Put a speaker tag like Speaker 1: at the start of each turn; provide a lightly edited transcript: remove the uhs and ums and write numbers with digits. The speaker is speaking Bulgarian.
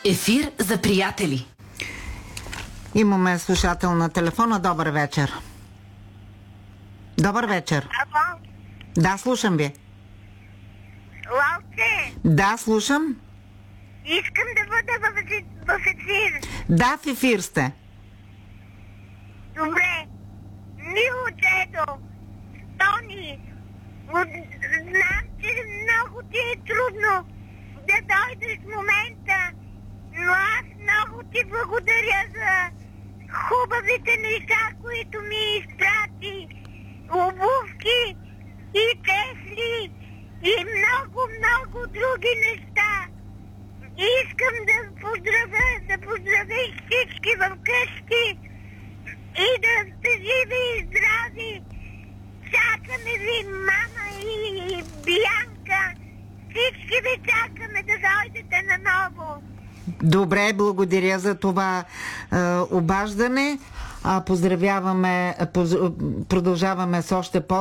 Speaker 1: Ефир за приятели.
Speaker 2: Имаме слушател на телефона. Добър вечер. Добър вечер.
Speaker 3: Ало?
Speaker 2: Да, слушам ви.
Speaker 3: Лалце,
Speaker 2: Да, слушам.
Speaker 3: искам да бъда в ефир.
Speaker 2: Да, в ефир сте.
Speaker 3: Добре. Мило дедо, Тони, знам, че много ти е трудно да дойдеш в момента, но аз много ти благодаря за хубавите неща, които ми изпрати. Обувки и тесли и много други неща. Искам да поздравя всички в къщи и да сте живи и здрави. Чакаме ви, мама и Бианка. Всички ви чакаме да дойдете наново.
Speaker 2: Добре, благодаря за това обаждане. Продължаваме с още